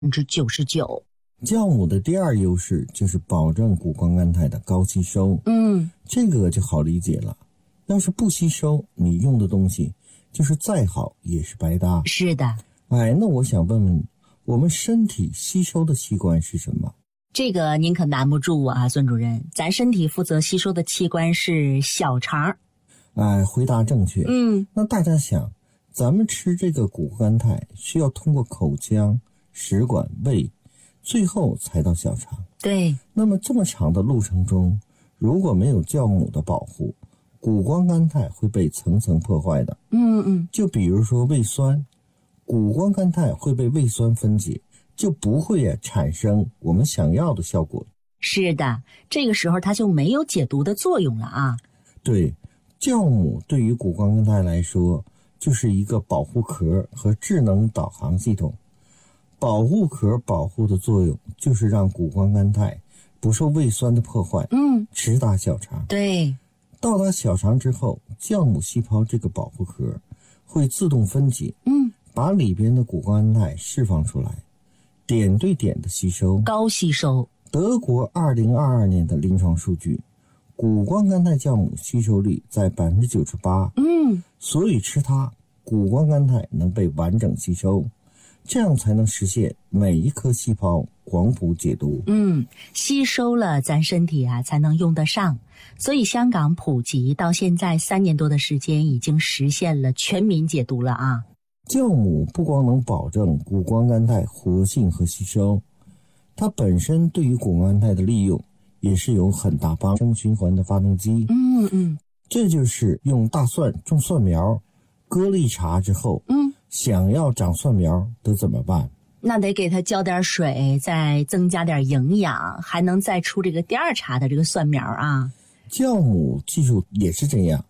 99%。 酵母的第二优势就是保证谷胱甘肽的高吸收。这个就好理解了。要是不吸收，你用的东西就是再好也是白搭。 是的。 那我想问问，我们身体吸收的器官是什么？ 这个您可难不住啊，孙主任。咱身体负责吸收的器官是小肠。 回答正确。那大家想，咱们吃这个谷胱甘肽需要通过口腔、食管、胃，最后才到小肠。 对。 那么这么长的路程中，如果没有酵母的保护，谷胱甘肽会被层层破坏的。就比如说胃酸，谷胱甘肽会被胃酸分解，就不会产生我们想要的效果。 是的，这个时候它就没有解毒的作用了啊。 对，酵母对于谷胱甘肽来说就是一个保护壳和智能导航系统。保护壳保护的作用就是让谷胱甘肽不受胃酸的破坏，直达小肠。 对。 到达小肠之后，酵母细胞这个保护壳会自动分解，把里边的谷胱甘肽释放出来，点对点的吸收， 高吸收。 德国2022年的临床数据，谷胱甘肽酵母吸收率在 98%。所以吃它，谷胱甘肽能被完整吸收，这样才能实现每一颗细胞广谱解毒。 吸收了咱身体才能用得上。所以香港普及到现在3年多的时间，已经实现了全民解毒了啊。 酵母不光能保证谷胱甘肽活性和吸收，它本身对于谷胱甘肽的利用也是有很大帮助循环的发动机。这就是用大蒜种蒜苗，割了一茬之后，想要长蒜苗得怎么办？ 那得给它浇点水，再增加点营养，还能再出这个第二茬的这个蒜苗啊。 酵母技术也是这样，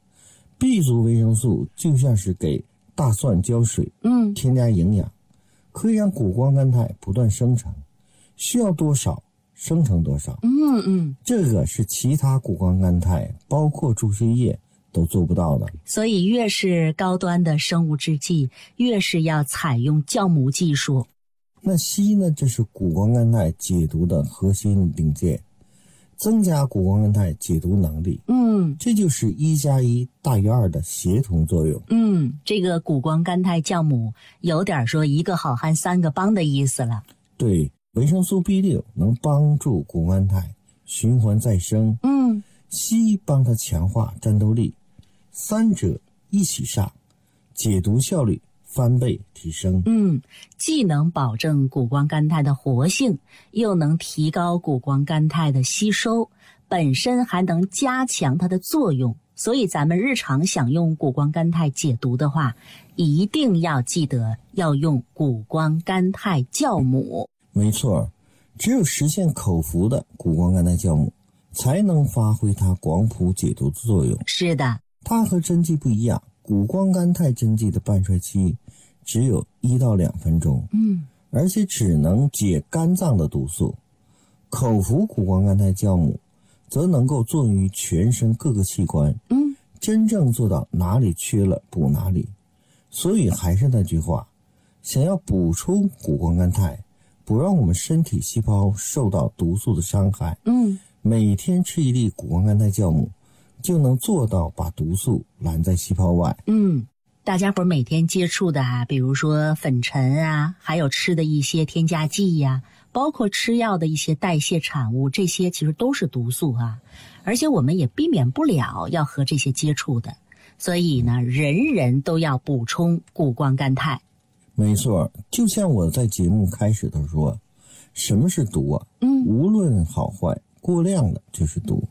B 族维生素就像是给大蒜浇水，添加营养，可以让谷胱甘肽不断生成，需要多少生成多少。这个是其他谷胱甘肽包括猪血液都做不到的。 所以越是高端的生物制剂，越是要采用酵母技术。 那硒呢，这是谷胱甘肽解毒的核心零件，增加谷胱甘肽解毒能力。这就是1+1大于2的协同作用。 这个谷胱甘肽酵母有点说一个好汉3个帮的意思了。 对，维生素 B6 能帮助谷胱甘肽循环再生，硒帮它强化战斗力，三者一起上，解毒效率翻倍提升。 既能保证谷胱甘肽的活性，又能提高谷胱甘肽的吸收，本身还能加强它的作用。所以咱们日常想用谷胱甘肽解毒的话，一定要记得要用谷胱甘肽酵母。 没错，只有实现口服的谷胱甘肽酵母，才能发挥它广谱解毒的作用。 是的， 它和针剂不一样，谷胱甘肽针剂的半衰期只有1到2分钟，而且只能解肝脏的毒素。口服谷胱甘肽酵母则能够作用于全身各个器官，真正做到哪里缺了补哪里。所以还是那句话，想要补充谷胱甘肽，不让我们身体细胞受到毒素的伤害，每天吃1粒谷胱甘肽酵母，就能做到把毒素拦在细胞外。 大家伙每天接触的比如说粉尘还有吃的一些添加剂包括吃药的一些代谢产物，这些其实都是毒素而且我们也避免不了要和这些接触的。所以呢，人人都要补充谷胱甘肽。 没错，就像我在节目开始的说，什么是毒无论好坏，过量的就是毒。